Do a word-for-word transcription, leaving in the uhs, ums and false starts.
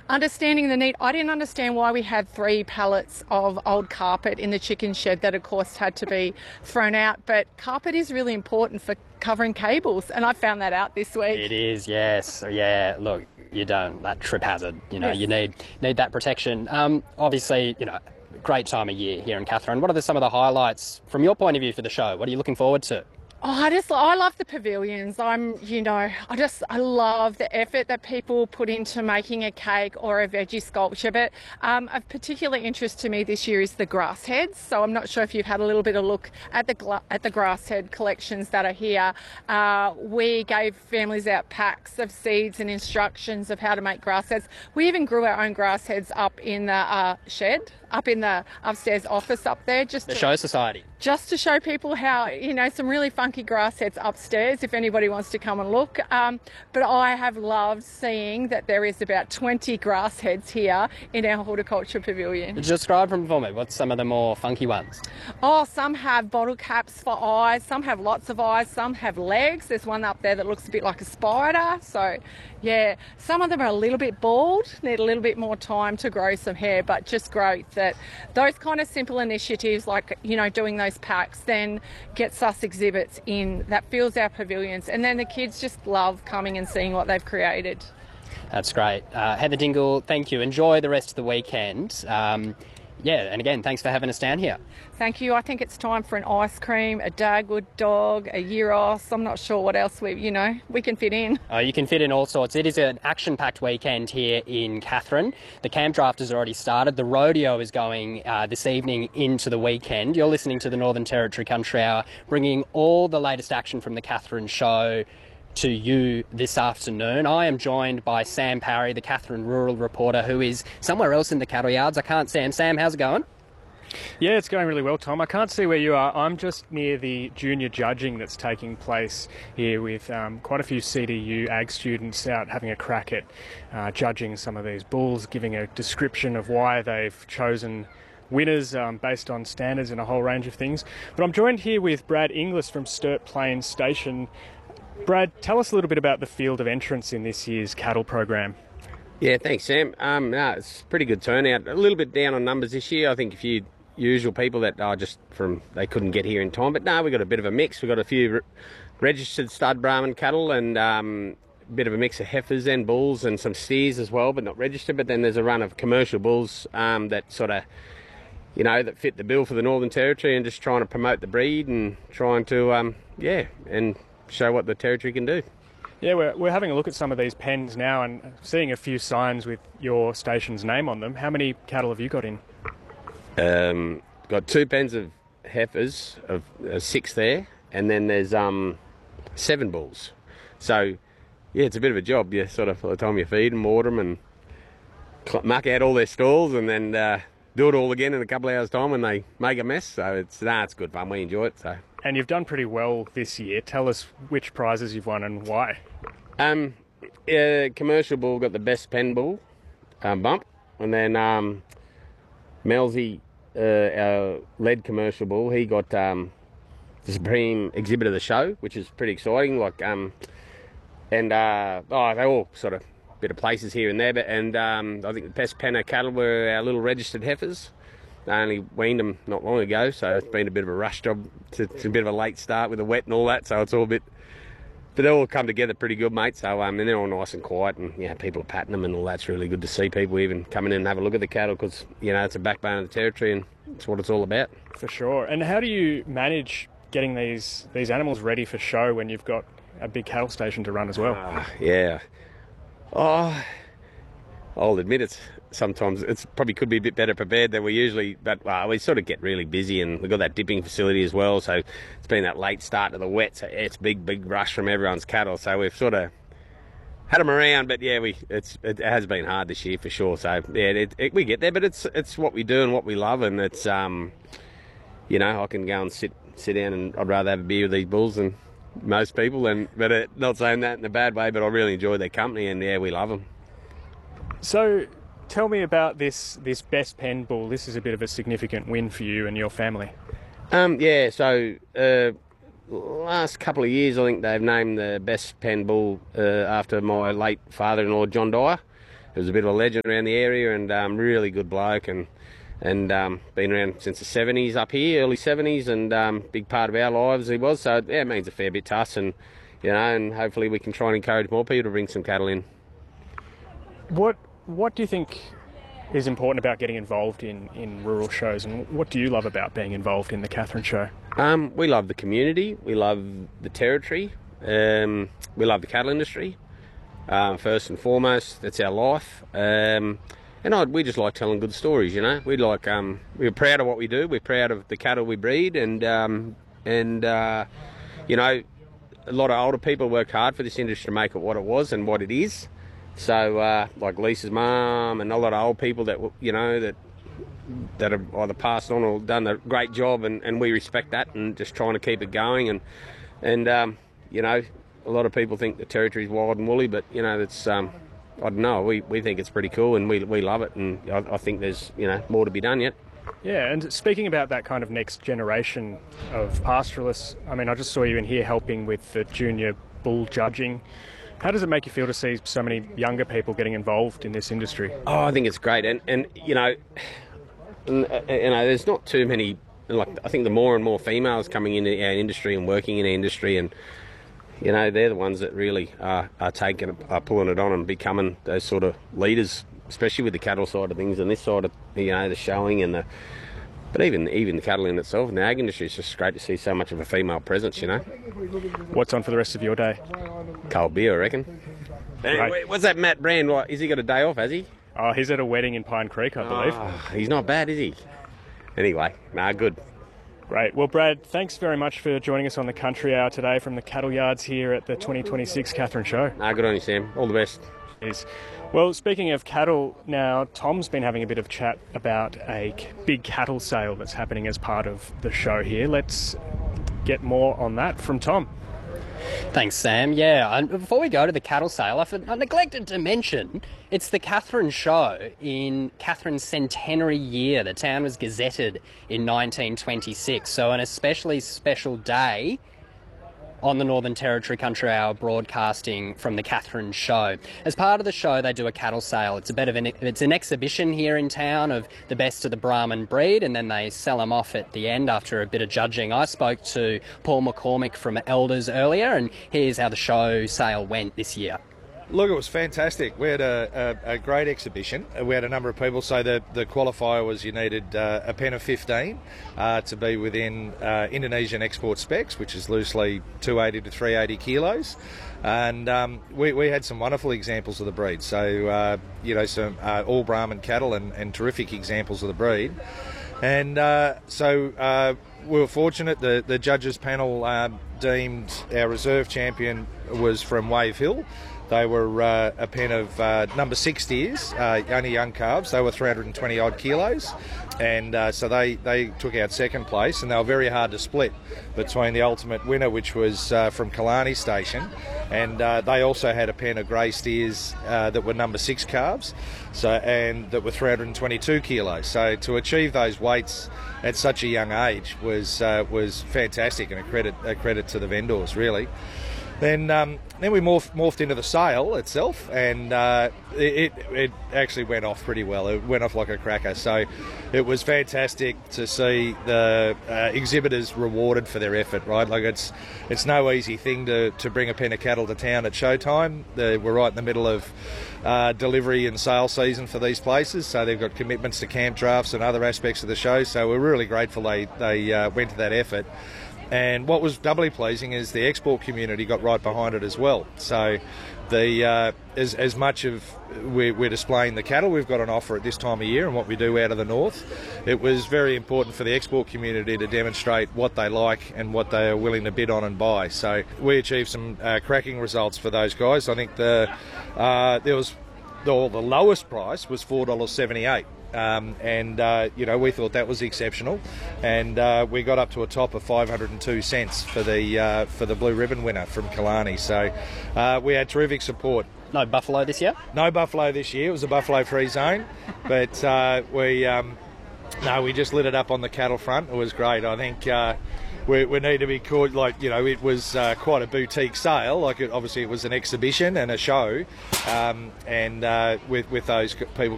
Understanding the need. I didn't understand why we had three pallets of old carpet in the chicken shed that, of course, had to be thrown out. But carpet is really important for covering cables, and I found that out this week. It is, yes. Yeah, look, you don't, that trip hazard, you know, Yes. you need need that protection. Um, obviously, you know, great time of year here in Katherine. What are the, some of the highlights from your point of view for the show? What are you looking forward to? Oh, I just, I love the pavilions. I'm, you know, I just, I love the effort that people put into making a cake or a veggie sculpture. But um, of particular interest to me this year is the grass heads. So I'm not sure if you've had a little bit of look at the gla- at the grass head collections that are here. Uh, we gave families out packs of seeds and instructions of how to make grass heads. We even grew our own grass heads up in the uh, shed, up in the upstairs office up there. Just The to, Show Society. just to show people how, you know, some really funky grass heads upstairs if anybody wants to come and look. Um, but I have loved seeing that there is about twenty grass heads here in our horticulture pavilion. Describe them for me. What's some of the more funky ones? Oh, some have bottle caps for eyes, some have lots of eyes, some have legs. There's one up there that looks a bit like a spider. So, yeah, some of them are a little bit bald, need a little bit more time to grow some hair, but just great that those kind of simple initiatives like, you know, doing those packs then gets us exhibits in that fills our pavilions, and then the kids just love coming and seeing what they've created. That's great. Uh, Heather Dingle, thank you. Enjoy the rest of the weekend. Um, yeah, and again, thanks for having us down here. Thank you. I think it's time for an ice cream, a Dagwood dog, a gyros. I'm not sure what else we, you know, we can fit in. Uh, you can fit in all sorts. It is an action-packed weekend here in Katherine. The camp draft has already started. The rodeo is going uh, this evening into the weekend. You're listening to the Northern Territory Country Hour, bringing all the latest action from the Katherine show to you this afternoon. I am joined by Sam Parry, the Katherine rural reporter, who is somewhere else in the cattle yards. I can't see him. Sam, how's it going? Yeah, it's going really well, Tom. I can't see where you are. I'm just near the junior judging that's taking place here with um, quite a few C D U ag students out having a crack at uh, judging some of these bulls, giving a description of why they've chosen winners um, based on standards and a whole range of things. But I'm joined here with Brad Inglis from Sturt Plains Station. Brad, tell us a little bit about the field of entrance in this year's cattle program. Yeah, thanks, Sam. Um, no, it's a pretty good turnout. A little bit down on numbers this year. I think a few usual people that are just from they couldn't get here in time. But no, we've got a bit of a mix. We've got a few re- registered stud Brahman cattle and um, a bit of a mix of heifers and bulls and some steers as well, but not registered. But then there's a run of commercial bulls um, that sort of, you know, that fit the bill for the Northern Territory and just trying to promote the breed and trying to, um, yeah, and show what the Territory can do. Yeah, we're, we're having a look at some of these pens now and seeing a few signs with your station's name on them. How many cattle have you got in? Um, got two pens of heifers, of uh, six there, and then there's um, seven bulls. So, yeah, it's a bit of a job. You sort of, by the time you feed them, water them, and cl- muck out all their stalls, and then uh, do it all again in a couple of hours' time when they make a mess. So it's nah, it's good fun. We enjoy it. So. And you've done pretty well this year. Tell us which prizes you've won and why. Um, uh, commercial bull got the best pen bull um, bump, and then um, Melzy, uh, our lead commercial bull, he got um, the Supreme Exhibit of the Show, which is pretty exciting. Like, um, and uh, oh, they all sort of bit of places here and there, but and um, I think the best pen of cattle were our little registered heifers. I only weaned them not long ago, so it's been a bit of a rush job. It's a, it's a bit of a late start with the wet and all that, so it's all a bit. But they all come together pretty good, mate. So um, and they're all nice and quiet, and you know, people are patting them and all. That's really good to see people even coming in and have a look at the cattle because you know it's a backbone of the Territory and it's what it's all about. For sure. And how do you manage getting these these animals ready for show when you've got a big cattle station to run as well? Uh, yeah. Oh, I'll admit it's sometimes it's probably could be a bit better prepared than we usually, but uh, we sort of get really busy, and we've got that dipping facility as well, so it's been that late start to the wet, so it's big big rush from everyone's cattle, so we've sort of had them around, but yeah, we it's it has been hard this year for sure. So yeah, it, it, we get there, but it's it's what we do and what we love, and it's um you know I can go and sit sit down and I'd rather have a beer with these bulls than most people, and but it, not saying that in a bad way, but I really enjoy their company, and yeah, we love them. So, tell me about this this best pen bull. This is a bit of a significant win for you and your family. Um, yeah, so uh, last couple of years, I think they've named the best pen bull uh, after my late father-in-law, John Dyer. who's a bit of a legend around the area and um, really good bloke, and and um, been around since the seventies up here, early seventies, and um, big part of our lives he was. So yeah, it means a fair bit to us, and you know, and hopefully we can try and encourage more people to bring some cattle in. What What do you think is important about getting involved in, in rural shows, and what do you love about being involved in the Katherine Show? Um, we love the community, we love the territory, um, we love the cattle industry, um, first and foremost. That's our life, um, and I, we just like telling good stories. You know, we like um, we're proud of what we do. We're proud of the cattle we breed, and um, and uh, you know, a lot of older people work hard for this industry to make it what it was and what it is. So, uh, like Lisa's mum and a lot of old people that, you know, that that have either passed on or done a great job, and, and we respect that, and just trying to keep it going. And, and um, you know, a lot of people think the territory's wild and woolly, but, you know, that's, um, I don't know, we, we think it's pretty cool, and we, we love it, and I, I think there's, you know, more to be done yet. Yeah, and speaking about that kind of next generation of pastoralists, I mean, I just saw you in here helping with the junior bull judging. How does it make you feel to see so many younger people getting involved in this industry? Oh, I think it's great, and and you know, and, uh, you know, there's not too many. Like, I think the more and more females coming into our industry and working in our industry, and you know, they're the ones that really are, are taking, are pulling it on and becoming those sort of leaders, especially with the cattle side of things and this side of, you know, the showing and the. But even even the cattle in itself and the ag industry, it's just great to see so much of a female presence, you know. What's on for the rest of your day? Cold beer, I reckon. Right. What's that Matt Brand like? Has he got a day off, has he? Oh, he's at a wedding in Pine Creek, I believe. Oh, he's not bad, is he? Anyway, nah, good. Great. Well, Brad, thanks very much for joining us on the Country Hour today from the cattle yards here at the twenty twenty-six Katherine Show. Nah, good on you, Sam. All the best. Cheers. Well, speaking of cattle now, Tom's been having a bit of chat about a big cattle sale that's happening as part of the show here. Let's get more on that from Tom. Thanks, Sam. Yeah, and before we go to the cattle sale, I neglected to mention it's the Katherine Show in Katherine's centenary year. The town was gazetted in nineteen twenty-six, so an especially special day on the Northern Territory Country Hour broadcasting from the Katherine Show. As part of the show, they do a cattle sale. It's a bit of an it's an exhibition here in town of the best of the Brahman breed, and then they sell them off at the end after a bit of judging. I spoke to Paul McCormick from Elders earlier, and here's how the show sale went this year. Look, it was fantastic. We had a, a, a great exhibition. We had a number of people. So the, the qualifier was you needed uh, a pen of fifteen uh, to be within uh, Indonesian export specs, which is loosely two eighty to three eighty kilos. And um, we, we had some wonderful examples of the breed. So, uh, you know, some uh, all Brahman cattle and, and terrific examples of the breed. And uh, so uh, we were fortunate. The, the judges panel uh, deemed our reserve champion was from Wave Hill. They were uh, a pen of uh, number six steers, uh, only young calves. They were three hundred twenty odd kilos, and uh, so they, they took out second place, and they were very hard to split between the ultimate winner, which was uh, from Killarney Station, and uh, they also had a pen of grey steers uh, that were number six calves, so and that were three hundred twenty-two kilos. So to achieve those weights at such a young age was uh, was fantastic, and a credit a credit to the vendors, really. Then, um, then we morphed, morphed into the sale itself, and uh, it, it actually went off pretty well. It went off like a cracker. So it was fantastic to see the uh, exhibitors rewarded for their effort. Right, like it's it's no easy thing to, to bring a pen of cattle to town at showtime. The, we're right in the middle of uh, delivery and sale season for these places, so they've got commitments to camp drafts and other aspects of the show. So we're really grateful they they uh, went to that effort. And what was doubly pleasing is the export community got right behind it as well. So the uh, as, as much of we're, we're displaying the cattle we've got on offer at this time of year and what we do out of the north, it was very important for the export community to demonstrate what they like and what they are willing to bid on and buy. So we achieved some uh, cracking results for those guys. I think the uh, there was the, the lowest price was four dollars seventy-eight. Um, and uh, you know, we thought that was exceptional, and uh, we got up to a top of five hundred and two cents for the uh, for the blue ribbon winner from Killarney. So uh, we had terrific support. No buffalo this year? No buffalo this year. It was a buffalo free zone, but uh, we um, no, we just lit it up on the cattle front. It was great. I think uh, we, we need to be called, like, you know, it was uh, quite a boutique sale. Like, it, obviously it was an exhibition and a show, um, and uh, with with those people